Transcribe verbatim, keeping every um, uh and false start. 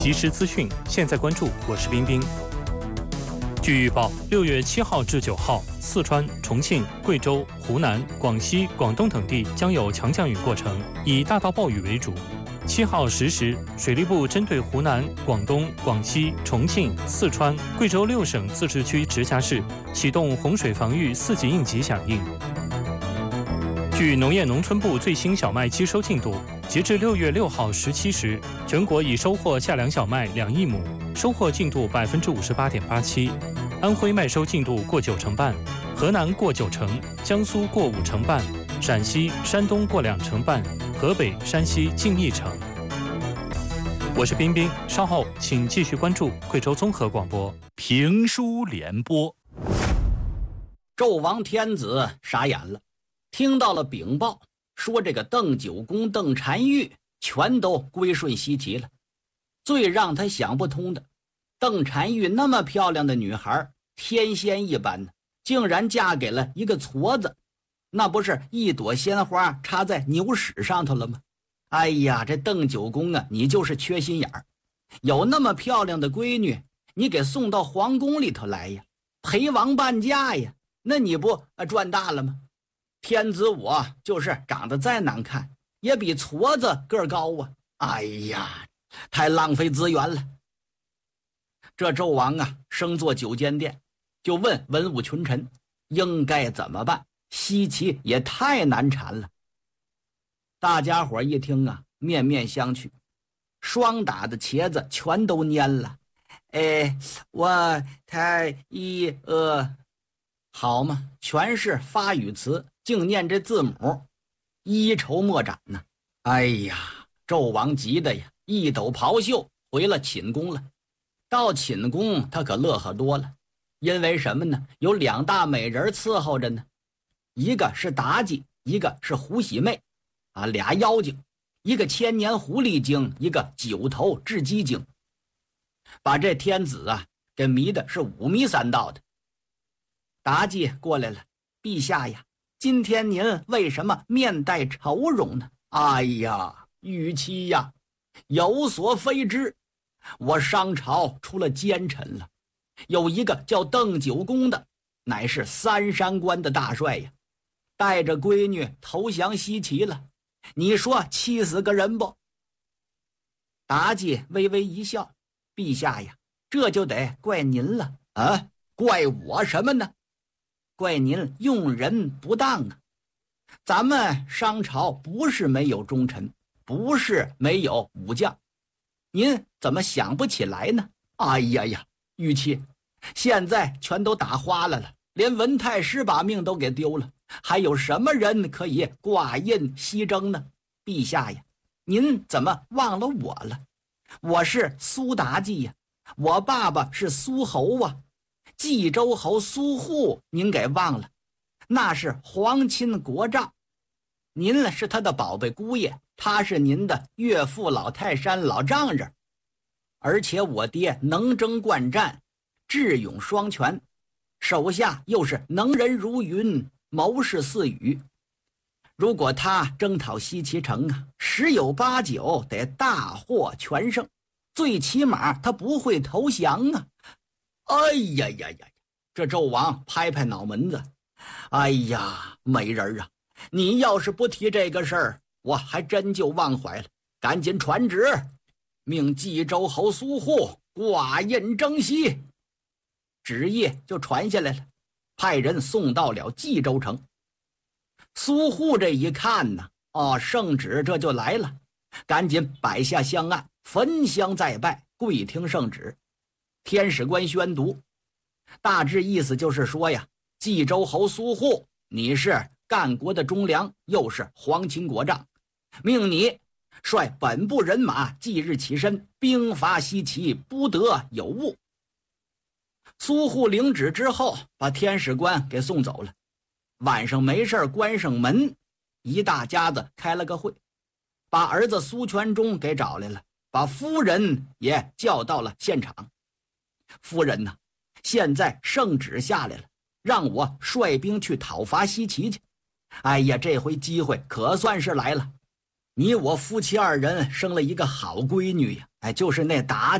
即时资讯，现在关注，我是冰冰。据预报，六月七号至九号，四川、重庆、贵州、湖南、广西、广东等地将有强降雨过程，以大到暴雨为主。七号十时，水利部针对湖南、广东、广西、重庆、四川、贵州六省自治区、直辖市启动洪水防御四级应急响应。据农业农村部最新小麦期收进度，截至六月六号十七时，全国已收获夏粮小麦两亿亩，收获进度百分之五十八点八七。安徽麦收进度过九成半，河南过九成，江苏过五成半，陕西、山东过两成半，河北、山西近一成。我是冰冰，稍后请继续关注贵州综合广播评书联播。 纣王天子傻眼了，听到了禀报，说这个邓九公、邓婵玉全都归顺西岐了。最让他想不通的，邓婵玉那么漂亮的女孩，天仙一般呢，竟然嫁给了一个矬子，那不是一朵鲜花插在牛屎上头了吗？哎呀，这邓九公啊，你就是缺心眼儿，有那么漂亮的闺女，你给送到皇宫里头来呀，陪王伴驾呀，那你不赚大了吗？天子我就是长得再难看，也比矬子个儿高啊！哎呀，太浪费资源了。这纣王啊，升做九间殿，就问文武群臣应该怎么办，西岐也太难缠了。大家伙一听啊，面面相觑，双打的茄子全都蔫了。哎，我太一呃，好嘛，全是发语词，净念这字母，一筹莫展呢。哎呀，纣王急的呀，一抖袍袖回了寝宫了。到寝宫他可乐呵多了，因为什么呢？有两大美人伺候着呢，一个是妲己，一个是胡喜妹啊，俩妖精，一个千年狐狸精，一个九头雉鸡精，把这天子啊给迷的是五迷三道的。妲己过来了，陛下呀，今天您为什么面带愁容呢？哎呀，玉妻呀，有所非知，我商朝出了奸臣了，有一个叫邓九公的，乃是三山关的大帅呀，带着闺女投降西岐了，你说气死个人不？妲己微微一笑，陛下呀，这就得怪您了啊！怪我什么呢？怪您用人不当啊！咱们商朝不是没有忠臣，不是没有武将，您怎么想不起来呢？哎呀呀，玉妻，现在全都打花了了，连文太师把命都给丢了，还有什么人可以挂印西征呢？陛下呀，您怎么忘了我了？我是苏妲己呀，我爸爸是苏侯啊，冀州侯苏护您给忘了，那是皇亲国丈，您是他的宝贝姑爷，他是您的岳父老泰山老丈人，而且我爹能征惯战，智勇双全，手下又是能人如云，谋士似雨。如果他征讨西岐城啊，十有八九得大获全胜，最起码他不会投降啊！哎呀呀呀！这纣王拍拍脑门子，哎呀，美人啊，你要是不提这个事儿，我还真就忘怀了。赶紧传旨，命冀州侯苏护挂印征西。旨意就传下来了，派人送到了冀州城。苏护这一看呢，哦，圣旨这就来了，赶紧摆下香案，焚香再拜，跪听圣旨。天使官宣读，大致意思就是说呀，冀州侯苏护，你是干国的忠良，又是皇亲国丈，命你率本部人马即日起身，兵伐西岐，不得有误。苏护领旨之后，把天使官给送走了。晚上没事关上门，一大家子开了个会，把儿子苏全忠给找来了，把夫人也叫到了现场。夫人呢，现在圣旨下来了，让我率兵去讨伐西岐去。哎呀，这回机会可算是来了，你我夫妻二人生了一个好闺女呀， 哎，就是那打